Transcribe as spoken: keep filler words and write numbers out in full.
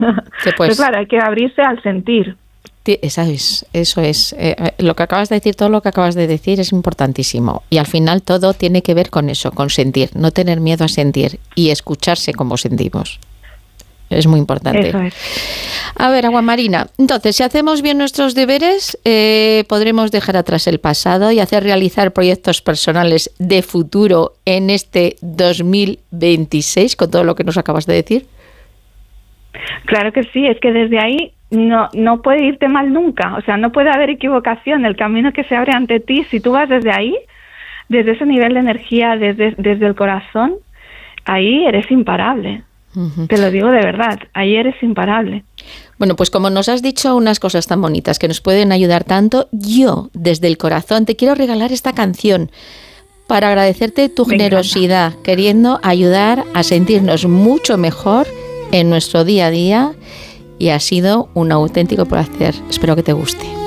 Que pues, Pero claro, hay que abrirse al sentir. Esa es, eso es. Eh, lo que acabas de decir, todo lo que acabas de decir es importantísimo. Y al final todo tiene que ver con eso, con sentir, no tener miedo a sentir y escucharse como sentimos. Es muy importante. Eso es. A ver, Agua Marina, entonces, si hacemos bien nuestros deberes, eh, podremos dejar atrás el pasado y hacer realizar proyectos personales de futuro en este dos mil veintiséis, con todo lo que nos acabas de decir. Claro que sí, es que desde ahí no no puede irte mal nunca, o sea, no puede haber equivocación, el camino que se abre ante ti, si tú vas desde ahí, desde ese nivel de energía, desde, desde el corazón, ahí eres imparable. Uh-huh. Te lo digo de verdad, ahí eres imparable. Bueno, pues como nos has dicho unas cosas tan bonitas que nos pueden ayudar tanto, yo desde el corazón te quiero regalar esta canción para agradecerte tu Me generosidad, encanta. Queriendo ayudar a sentirnos mucho mejor en nuestro día a día, y ha sido un auténtico placer. Espero que te guste.